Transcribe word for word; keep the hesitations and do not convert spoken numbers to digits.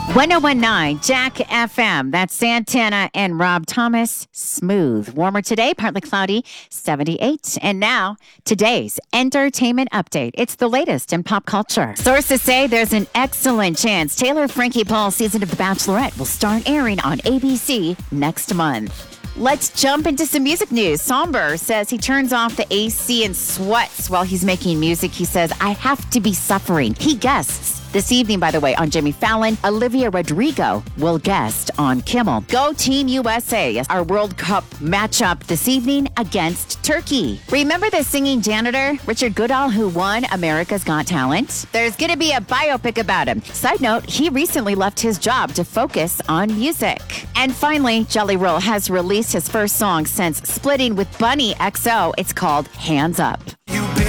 ten nineteen Jack F M. That's Santana and Rob Thomas. Smooth. Warmer today, partly cloudy, seventy-eight. And now, today's entertainment update. It's the latest in pop culture. Sources say there's an excellent chance Taylor Frankie Paul's season of The Bachelorette will start airing on A B C next month. Let's jump into some music news. Somber says he turns off the A C and sweats while he's making music. He says, I have to be suffering. He guests this evening, by the way, on Jimmy Fallon. Olivia Rodrigo will guest on Kimmel. Go Team U S A, our World Cup matchup this evening against Turkey. Remember the singing janitor, Richard Goodall, who won America's Got Talent? There's going to be a biopic about him. Side note, he recently left his job to focus on music. And finally, Jelly Roll has released his first song since splitting with Bunny X O. It's called Hands Up.